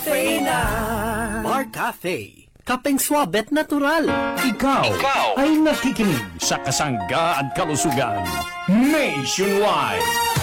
Bar Cafe. Kapeng Suabet Natural. Ikaw ay nakikinig sa Kasangga at Kalusugan Nationwide.